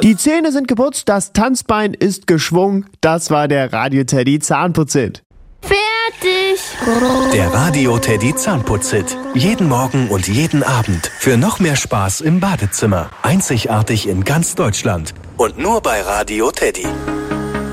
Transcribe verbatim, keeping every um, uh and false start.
Die Zähne sind geputzt, das Tanzbein ist geschwungen. Das war der Radio Teddy Zahnputzit. Fertig! Der Radio Teddy Zahnputzit. Jeden Morgen und jeden Abend. Für noch mehr Spaß im Badezimmer. Einzigartig in ganz Deutschland. Und nur bei Radio Teddy.